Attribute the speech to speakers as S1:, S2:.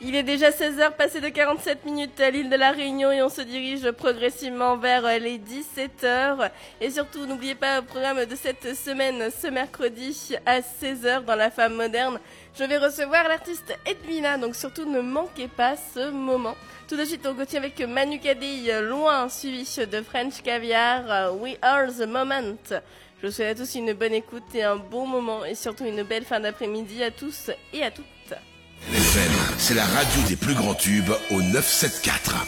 S1: Il est déjà 16h, passé de 47 minutes à l'île de la Réunion et on se dirige progressivement vers les 17h. Et surtout, n'oubliez pas le programme de cette semaine, ce mercredi à 16h dans La Femme Moderne. Je vais recevoir l'artiste Edwina, donc surtout ne manquez pas ce moment. Tout de suite, on continue avec Manu Kadei, Loin, suivi de French Caviar, We Are The Moment. Je vous souhaite à tous une bonne écoute et un bon moment et surtout une belle fin d'après-midi à tous et à toutes.
S2: FM, c'est la radio des plus grands tubes au 974.